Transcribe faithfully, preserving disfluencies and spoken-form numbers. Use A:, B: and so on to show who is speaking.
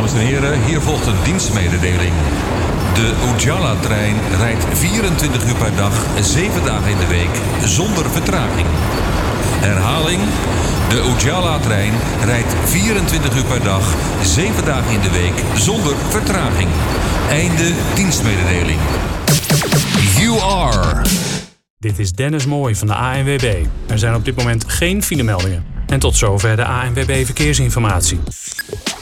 A: Dames en heren, hier volgt een dienstmededeling. De Ujala-trein rijdt vierentwintig uur per dag, zeven dagen in de week, zonder vertraging. Herhaling, de Ujala-trein rijdt vierentwintig uur per dag, zeven dagen in de week, zonder vertraging. Einde dienstmededeling. You are...
B: Dit is Dennis Mooij van de A N W B. Er zijn op dit moment geen filemeldingen. En tot zover de A N W B Verkeersinformatie.